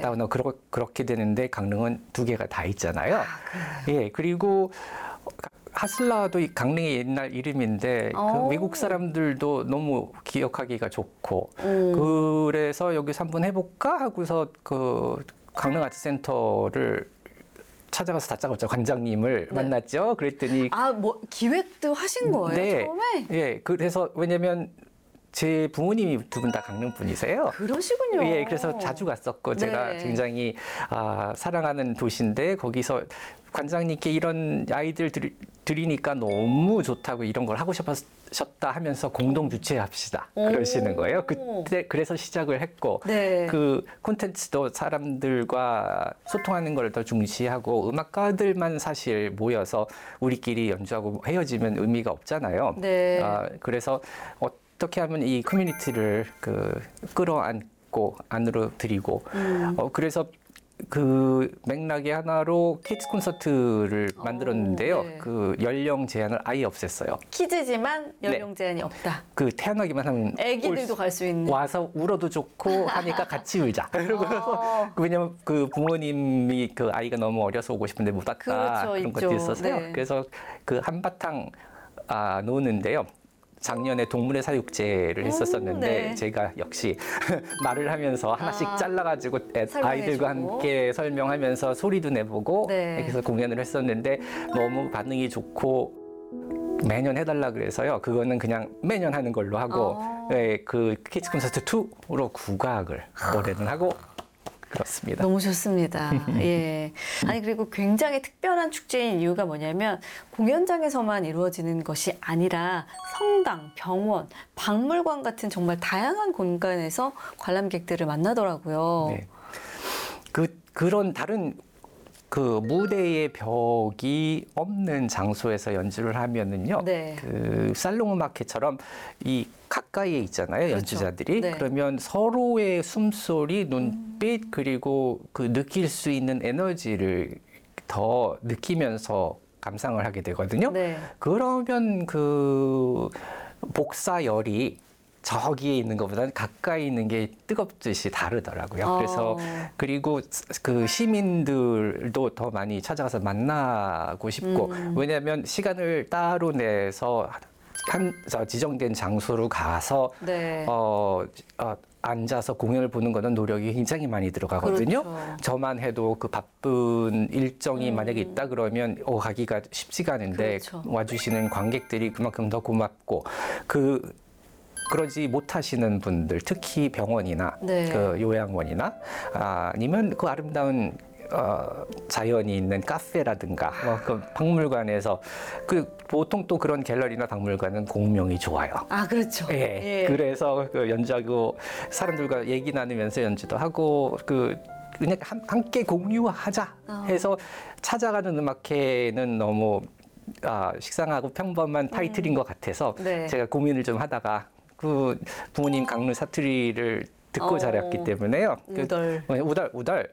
맞다거나 그렇게 되는데 강릉은 두 개가 다 있잖아요. 예, 그리고 하슬라도 이 강릉의 옛날 이름인데 그 외국 사람들도 너무 기억하기가 좋고 그래서 여기서 한번 해볼까 하고서 그 강릉 아트센터를 찾아가서 다짜고짜 관장님을 만났죠. 그랬더니 뭐 기획도 하신 거예요? 네, 처음에? 예, 그래서 왜냐면 제 부모님이 두 분 다 강릉 분이세요. 그러시군요. 예, 그래서 자주 갔었고 제가 굉장히 사랑하는 도시인데 거기서 관장님께 이런 아이들 드리니까 너무 좋다고 이런 걸 하고 싶으셨다 하면서 공동 주최합시다 그러시는 거예요. 그때 그래서 시작을 했고 그 콘텐츠도 사람들과 소통하는 걸 더 중시하고 음악가들만 사실 모여서 우리끼리 연주하고 헤어지면 의미가 없잖아요. 그래서 어떻게 하면 이 커뮤니티를 끌어안고 안으로 들이고 그래서 그 맥락의 하나로 키즈 콘서트를 만들었는데요. 그 연령 제한을 아예 없앴어요. 키즈지만 연령 제한이 없다. 그 태어나기만 하면 애기들도 갈 수 있는. 와서 울어도 좋고 하니까 같이 울자. 그러고 왜냐면 그 부모님이 그 아이가 너무 어려서 오고 싶은데 못 왔다 그런 것도 있었어요. 그래서 그 한바탕 노는데요. 작년에 동물의 사육제를 했었었는데 제가 역시 말을 하면서 하나씩 잘라가지고 아이들과 함께 설명하면서 소리도 내보고 그래서 공연을 했었는데 너무 반응이 좋고 매년 해달라 그래서요. 그거는 그냥 매년 하는 걸로 하고 그 키즈 콘서트 2로 국악을 노래는 하고 그렇습니다. 너무 좋습니다. 예. 아니 그리고 굉장히 특별한 축제인 이유가 뭐냐면 공연장에서만 이루어지는 것이 아니라 성당, 병원, 박물관 같은 정말 다양한 공간에서 관람객들을 만나더라고요. 네. 그런 다른 그 무대의 벽이 없는 장소에서 연주를 하면은요. 그 살롱 음악회처럼 이 가까이에 있잖아요. 연주자들이. 그러면 서로의 숨소리, 눈빛 그리고 그 느낄 수 있는 에너지를 더 느끼면서 감상을 하게 되거든요. 그러면 그 복사열이 저기에 있는 것보다는 가까이 있는 게 뜨겁듯이 다르더라고요. 그래서 그리고 그 시민들도 더 많이 찾아가서 만나고 싶고 왜냐하면 시간을 따로 내서 지정된 장소로 가서 앉아서 공연을 보는 거는 노력이 굉장히 많이 들어가거든요. 저만 해도 그 바쁜 일정이 만약에 있다 그러면 가기가 쉽지가 않은데 와주시는 관객들이 그만큼 더 고맙고 그러지 못하시는 분들, 특히 병원이나 그 요양원이나 아니면 그 아름다운 자연이 있는 카페라든가 그 박물관에서 보통 또 그런 갤러리나 박물관은 공명이 좋아요. 그렇죠. 그래서 그 연주하고 사람들과 얘기 나누면서 연주도 하고 그냥 함께 공유하자 해서 찾아가는 음악회는 너무 식상하고 평범한 타이틀인 것 같아서 제가 고민을 좀 하다가 그 부모님 강릉 사투리를 듣고 자랐기 때문에요. 우덜.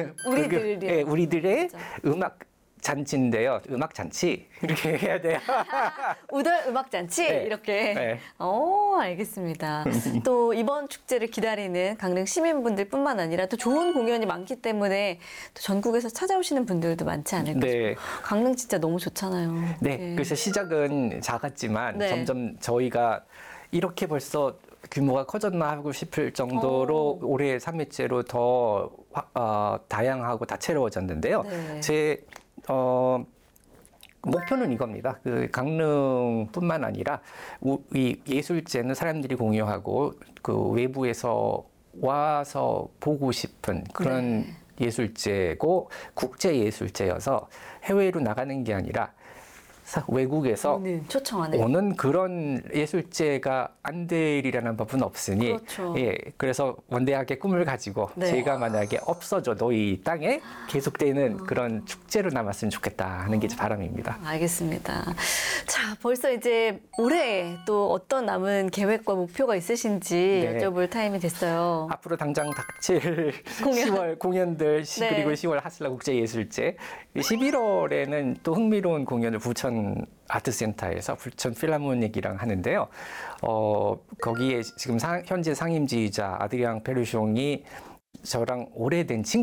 우리들의 음악 잔치인데요. 음악 잔치 이렇게 해야 돼요. 우덜 음악 잔치 이렇게. 알겠습니다. 또 이번 축제를 기다리는 강릉 시민분들뿐만 아니라 또 좋은 공연이 많기 때문에 또 전국에서 찾아오시는 분들도 많지 않을까 싶어요. 강릉 진짜 너무 좋잖아요. 그래서 시작은 작았지만 점점 저희가 이렇게 벌써 규모가 커졌나 하고 싶을 정도로 올해 3회째로 더 다양하고 다채로워졌는데요. 제 목표는 이겁니다. 그 강릉뿐만 아니라 이 예술제는 사람들이 공유하고 그 외부에서 와서 보고 싶은 그런 예술제고 국제 예술제여서 해외로 나가는 게 아니라 외국에서 오는 그런 예술제가 안 되리라는 법은 없으니 그래서 원대하게 꿈을 가지고 제가 만약에 없어져도 이 땅에 계속되는 그런 축제로 남았으면 좋겠다 하는 게 제 바람입니다. 알겠습니다. 자, 벌써 이제 올해 또 어떤 남은 계획과 목표가 있으신지 여쭤볼 타임이 됐어요. 앞으로 당장 닥칠 10월 공연들 그리고 10월 하슬라 국제예술제 11월에는 또 흥미로운 공연을 부천 아트센터에서 부천 필하모닉이랑 하는데요. 거기에 지금 현재 상임지휘자 아드리앙 페르숑이 저랑 오래된 친구